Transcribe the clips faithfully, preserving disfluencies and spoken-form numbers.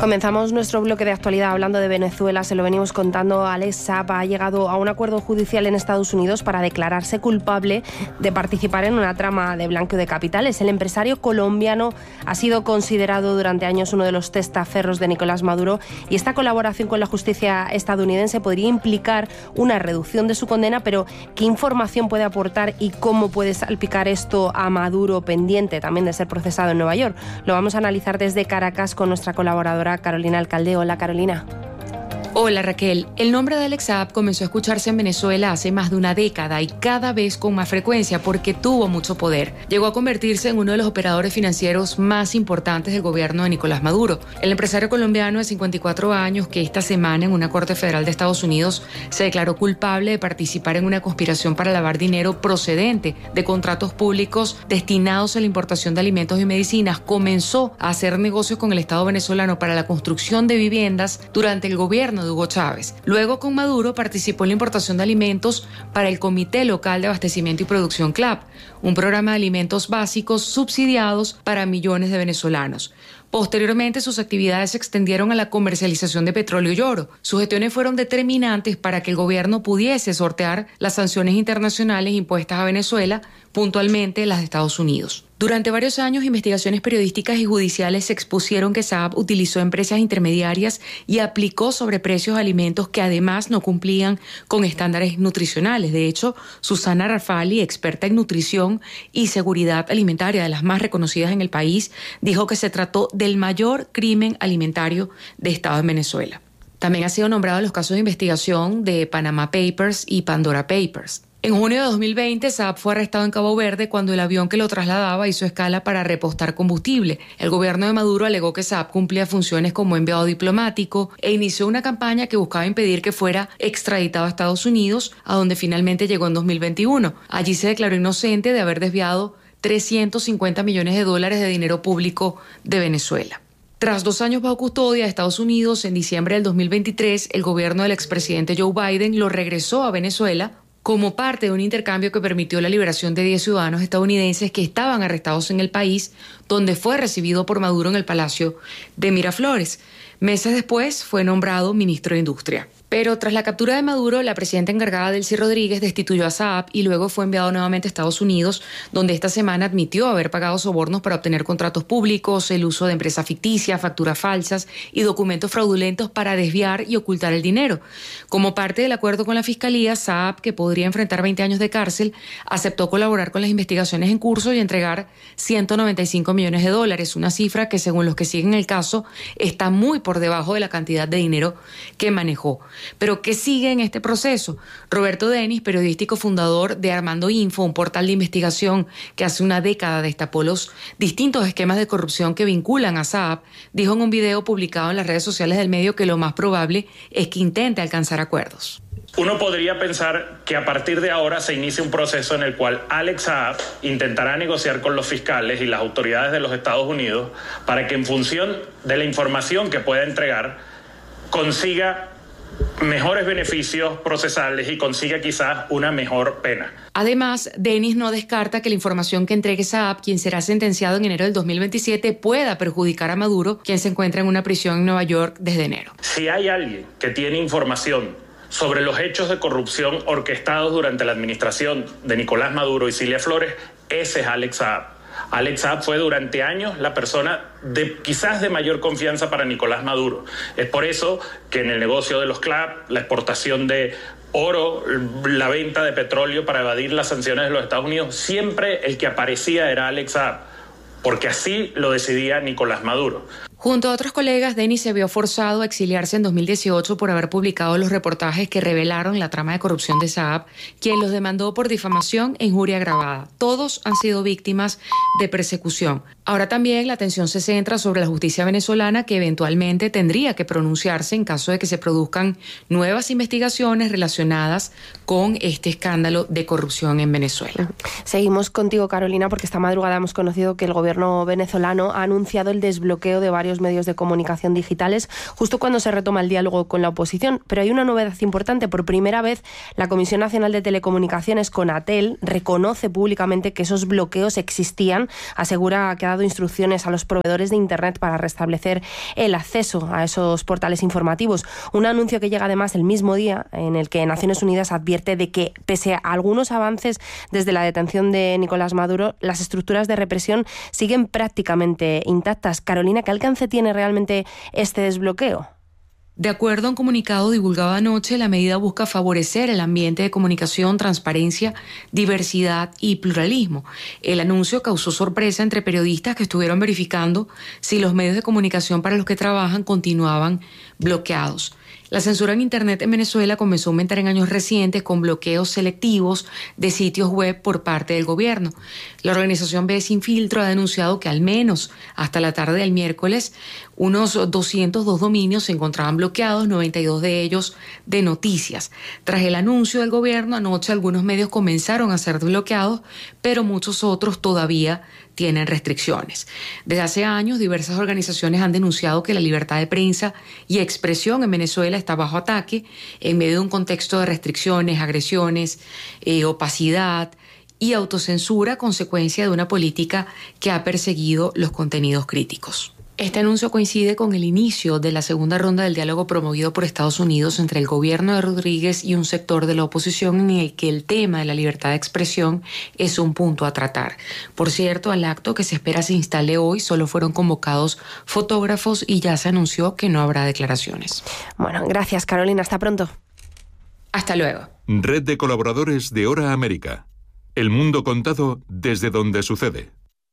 Comenzamos nuestro bloque de actualidad hablando de Venezuela. Se lo venimos contando. Alex Saab ha llegado a un acuerdo judicial en Estados Unidos para declararse culpable de participar en una trama de blanqueo de capitales. El empresario colombiano ha sido considerado durante años uno de los testaferros de Nicolás Maduro, y esta colaboración con la justicia estadounidense podría implicar una reducción de su condena. Pero ¿qué información puede aportar y cómo puede salpicar esto a Maduro, pendiente también de ser procesado en Nueva York? Lo vamos a analizar desde Caracas con nuestra colaboradora Carolina Alcalde. Hola, Carolina. Hola, Raquel. El nombre de Alex Saab comenzó a escucharse en Venezuela hace más de una década y cada vez con más frecuencia porque tuvo mucho poder. Llegó a convertirse en uno de los operadores financieros más importantes del gobierno de Nicolás Maduro. El empresario colombiano de cincuenta y cuatro años, que esta semana en una corte federal de Estados Unidos se declaró culpable de participar en una conspiración para lavar dinero procedente de contratos públicos destinados a la importación de alimentos y medicinas, comenzó a hacer negocios con el Estado venezolano para la construcción de viviendas durante el gobierno de Hugo Chávez. Luego, con Maduro, participó en la importación de alimentos para el Comité Local de Abastecimiento y Producción CLAP, un programa de alimentos básicos subsidiados para millones de venezolanos. Posteriormente, sus actividades se extendieron a la comercialización de petróleo y oro. Sus gestiones fueron determinantes para que el gobierno pudiese sortear las sanciones internacionales impuestas a Venezuela, puntualmente las de Estados Unidos. Durante varios años, investigaciones periodísticas y judiciales expusieron que Saab utilizó empresas intermediarias y aplicó sobreprecios a alimentos que además no cumplían con estándares nutricionales. De hecho, Susana Rafali, experta en nutrición y seguridad alimentaria de las más reconocidas en el país, dijo que se trató del mayor crimen alimentario de Estado en Venezuela. También ha sido nombrado en los casos de investigación de Panama Papers y Pandora Papers. En junio de dos mil veinte, Saab fue arrestado en Cabo Verde cuando el avión que lo trasladaba hizo escala para repostar combustible. El gobierno de Maduro alegó que Saab cumplía funciones como enviado diplomático e inició una campaña que buscaba impedir que fuera extraditado a Estados Unidos, a donde finalmente llegó en dos mil veintiuno. Allí se declaró inocente de haber desviado trescientos cincuenta millones de dólares de dinero público de Venezuela. Tras dos años bajo custodia de Estados Unidos, en diciembre del dos mil veintitrés, el gobierno del expresidente Joe Biden lo regresó a Venezuela como parte de un intercambio que permitió la liberación de diez ciudadanos estadounidenses que estaban arrestados en el país, donde fue recibido por Maduro en el Palacio de Miraflores. Meses después fue nombrado ministro de Industria. Pero tras la captura de Maduro, la presidenta encargada, Delcy Rodríguez, destituyó a Saab y luego fue enviado nuevamente a Estados Unidos, donde esta semana admitió haber pagado sobornos para obtener contratos públicos, el uso de empresas ficticias, facturas falsas y documentos fraudulentos para desviar y ocultar el dinero. Como parte del acuerdo con la Fiscalía, Saab, que podría enfrentar veinte años de cárcel, aceptó colaborar con las investigaciones en curso y entregar ciento noventa y cinco millones de dólares, una cifra que, según los que siguen el caso, está muy por debajo de la cantidad de dinero que manejó. Pero ¿qué sigue en este proceso? Roberto Denis, periodístico fundador de Armando Info, un portal de investigación que hace una década destapó los distintos esquemas de corrupción que vinculan a Saab, dijo en un video publicado en las redes sociales del medio que lo más probable es que intente alcanzar acuerdos. Uno podría pensar que a partir de ahora se inicia un proceso en el cual Alex Saab intentará negociar con los fiscales y las autoridades de los Estados Unidos para que, en función de la información que pueda entregar, consiga mejores beneficios procesales y consiga quizás una mejor pena. Además, Denis no descarta que la información que entregue Saab, quien será sentenciado en enero del dos mil veintisiete, pueda perjudicar a Maduro, quien se encuentra en una prisión en Nueva York desde enero. Si hay alguien que tiene información sobre los hechos de corrupción orquestados durante la administración de Nicolás Maduro y Cilia Flores, ese es Alex Saab. Alex Saab fue durante años la persona de quizás de mayor confianza para Nicolás Maduro. Es por eso que en el negocio de los CLAP, la exportación de oro, la venta de petróleo para evadir las sanciones de los Estados Unidos, siempre el que aparecía era Alex Saab, porque así lo decidía Nicolás Maduro. Junto a otros colegas, Denis se vio forzado a exiliarse en dos mil dieciocho por haber publicado los reportajes que revelaron la trama de corrupción de Saab, quien los demandó por difamación e injuria agravada. Todos han sido víctimas de persecución. Ahora también la atención se centra sobre la justicia venezolana, que eventualmente tendría que pronunciarse en caso de que se produzcan nuevas investigaciones relacionadas con este escándalo de corrupción en Venezuela. Seguimos contigo, Carolina, porque esta madrugada hemos conocido que el gobierno venezolano ha anunciado el desbloqueo de varios varios medios de comunicación digitales, justo cuando se retoma el diálogo con la oposición. Pero hay una novedad importante. Por primera vez, la Comisión Nacional de Telecomunicaciones, Conatel, reconoce públicamente que esos bloqueos existían. Asegura que ha dado instrucciones a los proveedores de Internet para restablecer el acceso a esos portales informativos. Un anuncio que llega además el mismo día en el que Naciones Unidas advierte de que, pese a algunos avances desde la detención de Nicolás Maduro, las estructuras de represión siguen prácticamente intactas. Carolina, ¿qué alcance tiene realmente este desbloqueo? De acuerdo a un comunicado divulgado anoche, la medida busca favorecer el ambiente de comunicación, transparencia, diversidad y pluralismo. El anuncio causó sorpresa entre periodistas que estuvieron verificando si los medios de comunicación para los que trabajan continuaban bloqueados. La censura en Internet en Venezuela comenzó a aumentar en años recientes con bloqueos selectivos de sitios web por parte del gobierno. La organización B Sin Filtro ha denunciado que al menos hasta la tarde del miércoles unos doscientos dos dominios se encontraban bloqueados, noventa y dos de ellos de noticias. Tras el anuncio del gobierno, anoche algunos medios comenzaron a ser bloqueados, pero muchos otros todavía tienen restricciones. Desde hace años, diversas organizaciones han denunciado que la libertad de prensa y expresión en Venezuela está bajo ataque en medio de un contexto de restricciones, agresiones, eh, opacidad y autocensura, consecuencia de una política que ha perseguido los contenidos críticos. Este anuncio coincide con el inicio de la segunda ronda del diálogo promovido por Estados Unidos entre el gobierno de Rodríguez y un sector de la oposición, en el que el tema de la libertad de expresión es un punto a tratar. Por cierto, al acto que se espera se instale hoy solo fueron convocados fotógrafos y ya se anunció que no habrá declaraciones. Bueno, gracias, Carolina. Hasta pronto. Hasta luego. Red de colaboradores de Hora América. El mundo contado desde donde sucede.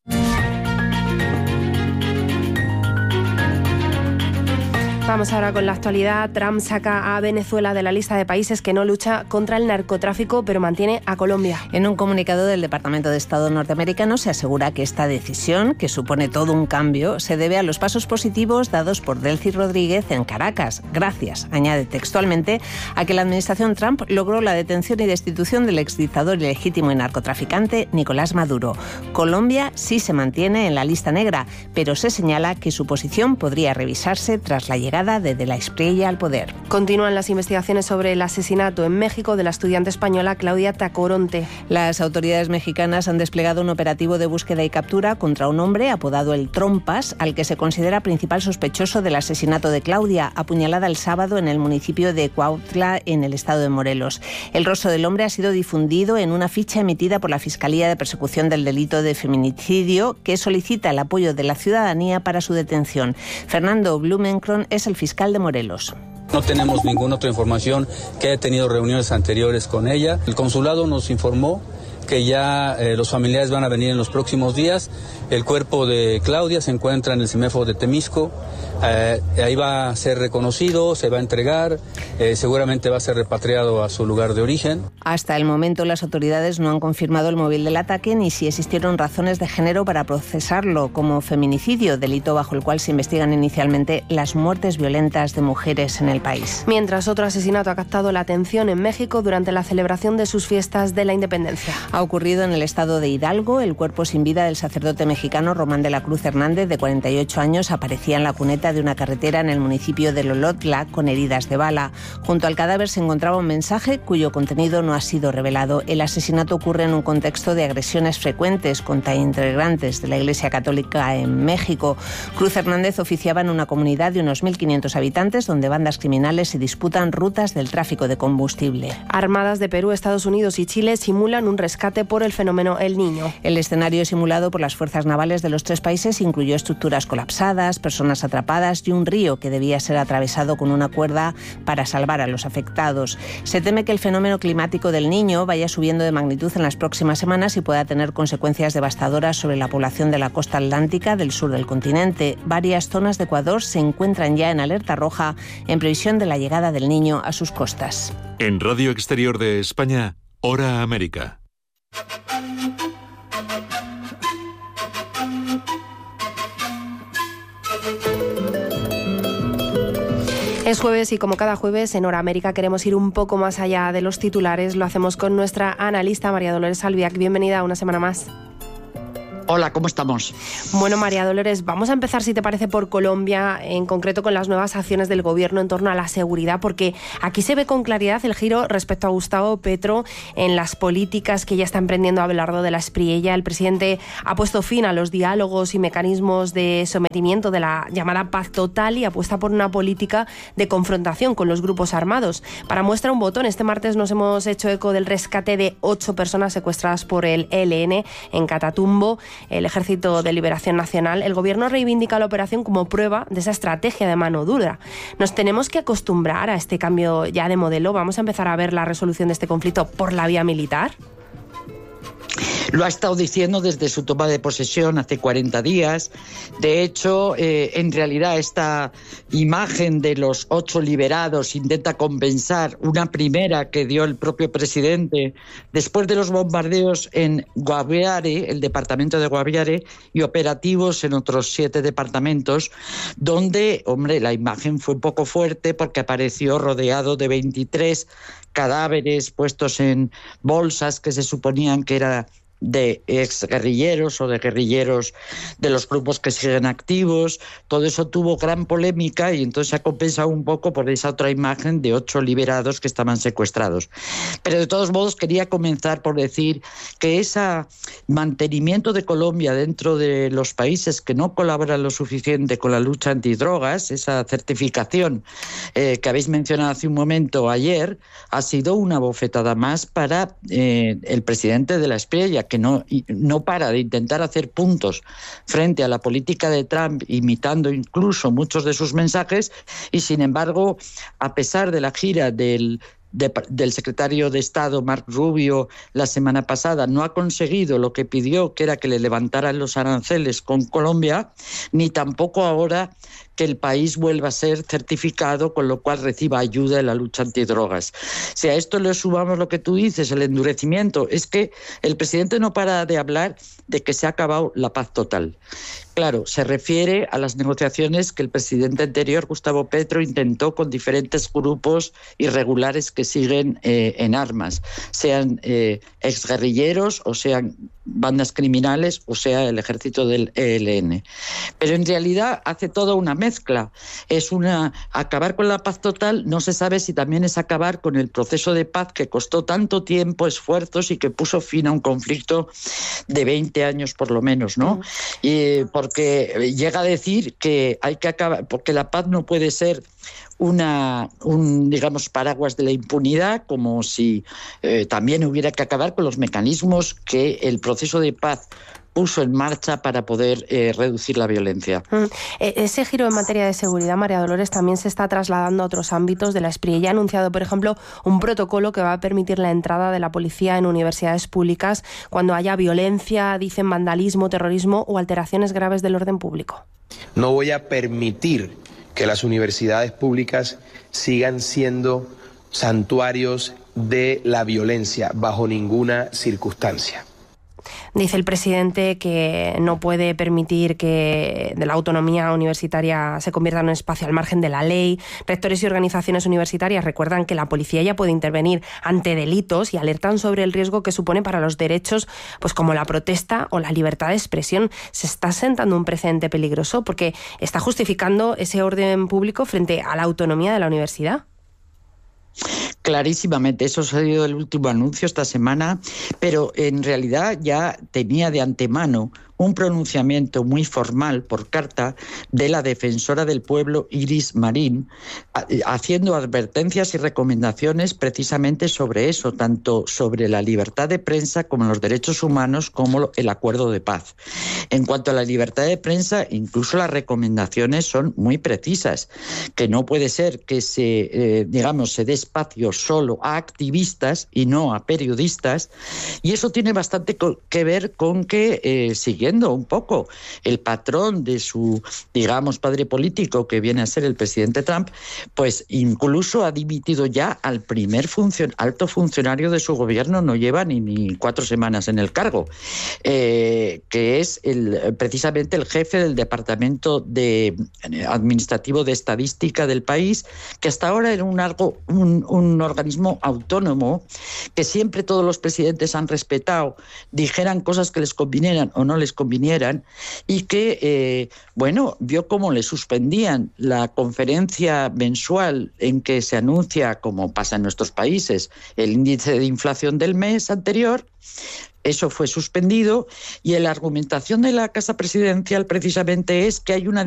Vamos ahora con la actualidad. Trump saca a Venezuela de la lista de países que no lucha contra el narcotráfico, pero mantiene a Colombia. En un comunicado del Departamento de Estado norteamericano se asegura que esta decisión, que supone todo un cambio, se debe a los pasos positivos dados por Delcy Rodríguez en Caracas, gracias, añade textualmente, a que la administración Trump logró la detención y destitución del exdictador ilegítimo y narcotraficante Nicolás Maduro. Colombia sí se mantiene en la lista negra, pero se señala que su posición podría revisarse tras la llegada de De la Espriella al poder. Continúan las investigaciones sobre el asesinato en México de la estudiante española Claudia Tacoronte. Las autoridades mexicanas han desplegado un operativo de búsqueda y captura contra un hombre apodado el Trompas, al que se considera principal sospechoso del asesinato de Claudia, apuñalada el sábado en el municipio de Cuautla, en el estado de Morelos. El rostro del hombre ha sido difundido en una ficha emitida por la Fiscalía de Persecución del Delito de Feminicidio, que solicita el apoyo de la ciudadanía para su detención. Fernando Blumenkron es el fiscal de Morelos. No tenemos ninguna otra información que haya tenido reuniones anteriores con ella. El consulado nos informó que ya eh, los familiares van a venir en los próximos días. El cuerpo de Claudia se encuentra en el CIMEFO de Temisco. Eh, ahí va a ser reconocido, se va a entregar, eh, seguramente va a ser repatriado a su lugar de origen. Hasta el momento las autoridades no han confirmado el móvil del ataque ni si existieron razones de género para procesarlo como feminicidio, delito bajo el cual se investigan inicialmente las muertes violentas de mujeres en el país. Mientras, otro asesinato ha captado la atención en México durante la celebración de sus fiestas de la independencia. Ha ocurrido en el estado de Hidalgo. El cuerpo sin vida del sacerdote mexicano Román de la Cruz Hernández, de cuarenta y ocho años, aparecía en la cuneta de una carretera en el municipio de Lolotla con heridas de bala. Junto al cadáver se encontraba un mensaje cuyo contenido no ha sido revelado. El asesinato ocurre en un contexto de agresiones frecuentes contra integrantes de la Iglesia Católica en México. Cruz Hernández oficiaba en una comunidad de unos mil quinientos habitantes donde bandas criminales se disputan rutas del tráfico de combustible. Armadas de Perú, Estados Unidos y Chile simulan un rescate por el fenómeno El Niño. El escenario simulado por las fuerzas navales de los tres países incluyó estructuras colapsadas, personas atrapadas y un río que debía ser atravesado con una cuerda para salvar a los afectados. Se teme que el fenómeno climático del Niño vaya subiendo de magnitud en las próximas semanas y pueda tener consecuencias devastadoras sobre la población de la costa atlántica del sur del continente. Varias zonas de Ecuador se encuentran ya en alerta roja en previsión de la llegada del Niño a sus costas. En Radio Exterior de España, Hora América. Es jueves y como cada jueves en Hora América queremos ir un poco más allá de los titulares. Lo hacemos con nuestra analista María Dolores Albiac. Bienvenida una semana más. Hola, ¿cómo estamos? Bueno, María Dolores, vamos a empezar, si te parece, por Colombia, en concreto con las nuevas acciones del gobierno en torno a la seguridad, porque aquí se ve con claridad el giro respecto a Gustavo Petro en las políticas que ya está emprendiendo Abelardo de la Espriella. El presidente ha puesto fin a los diálogos y mecanismos de sometimiento de la llamada paz total y apuesta por una política de confrontación con los grupos armados. Para muestra un botón, este martes nos hemos hecho eco del rescate de ocho personas secuestradas por el E L N en Catatumbo, el Ejército de Liberación Nacional. El gobierno reivindica la operación como prueba de esa estrategia de mano dura. ¿Nos tenemos que acostumbrar a este cambio ya de modelo? ¿Vamos a empezar a ver la resolución de este conflicto por la vía militar? Lo ha estado diciendo desde su toma de posesión hace cuarenta días. De hecho, eh, en realidad esta imagen de los ocho liberados intenta compensar una primera que dio el propio presidente después de los bombardeos en Guaviare, el departamento de Guaviare, y operativos en otros siete departamentos, donde, hombre, la imagen fue un poco fuerte porque apareció rodeado de veintitrés cadáveres puestos en bolsas que se suponían que era de exguerrilleros o de guerrilleros de los grupos que siguen activos. Todo eso tuvo gran polémica y entonces se ha compensado un poco por esa otra imagen de ocho liberados que estaban secuestrados. Pero de todos modos quería comenzar por decir que ese mantenimiento de Colombia dentro de los países que no colaboran lo suficiente con la lucha antidrogas, esa certificación eh, que habéis mencionado hace un momento ayer, ha sido una bofetada más para eh, el presidente de la Espriella, que no, no para de intentar hacer puntos frente a la política de Trump, imitando incluso muchos de sus mensajes, y sin embargo, a pesar de la gira del De, del secretario de Estado, Mark Rubio, la semana pasada, no ha conseguido lo que pidió, que era que le levantaran los aranceles con Colombia, ni tampoco ahora que el país vuelva a ser certificado, con lo cual reciba ayuda en la lucha antidrogas. Si a esto le sumamos lo que tú dices, el endurecimiento, es que el presidente no para de hablar de que se ha acabado la paz total. Claro, se refiere a las negociaciones que el presidente anterior, Gustavo Petro, intentó con diferentes grupos irregulares que siguen eh, en armas, sean eh, exguerrilleros o sean bandas criminales o sea el ejército del E L N. Pero en realidad hace toda una mezcla. Es una acabar con la paz total, no se sabe si también es acabar con el proceso de paz que costó tanto tiempo, esfuerzos y que puso fin a un conflicto de veinte años por lo menos, ¿no? Mm. Y porque llega a decir que hay que acabar, porque la paz no puede ser una, un, digamos, paraguas de la impunidad, como si eh, también hubiera que acabar con los mecanismos que el proceso de paz puso en marcha para poder eh, reducir la violencia. Mm. Ese giro en materia de seguridad, María Dolores, también se está trasladando a otros ámbitos de la Espriella. Ha anunciado, por ejemplo, un protocolo que va a permitir la entrada de la policía en universidades públicas cuando haya violencia, dicen vandalismo, terrorismo o alteraciones graves del orden público. No voy a permitir que las universidades públicas sigan siendo santuarios de la violencia bajo ninguna circunstancia. Dice el presidente que no puede permitir que la autonomía universitaria se convierta en un espacio al margen de la ley. Rectores y organizaciones universitarias recuerdan que la policía ya puede intervenir ante delitos y alertan sobre el riesgo que supone para los derechos, pues como la protesta o la libertad de expresión. Se está sentando un precedente peligroso porque está justificando ese orden público frente a la autonomía de la universidad. Clarísimamente, eso ha sido el último anuncio esta semana, pero en realidad ya tenía de antemano un pronunciamiento muy formal por carta de la defensora del pueblo Iris Marín, haciendo advertencias y recomendaciones precisamente sobre eso, tanto sobre la libertad de prensa como los derechos humanos, como el acuerdo de paz. En cuanto a la libertad de prensa, incluso las recomendaciones son muy precisas, que no puede ser que se, eh, digamos, se dé espacio solo a activistas y no a periodistas, y eso tiene bastante que ver con que, eh, siguiendo un poco el patrón de su, digamos, padre político, que viene a ser el presidente Trump, pues incluso ha dimitido ya al primer funcion- alto funcionario de su gobierno, no lleva ni, ni cuatro semanas en el cargo, eh, que es el, precisamente el jefe del Departamento de Administrativo de Estadística del país, que hasta ahora era un, algo, un, un organismo autónomo que siempre todos los presidentes han respetado, dijeran cosas que les convinieran o no les convinieran, convinieran, y que, eh, bueno, vio cómo le suspendían la conferencia mensual en que se anuncia, como pasa en nuestros países, el índice de inflación del mes anterior. Eso fue suspendido, y la argumentación de la Casa Presidencial precisamente es que hay una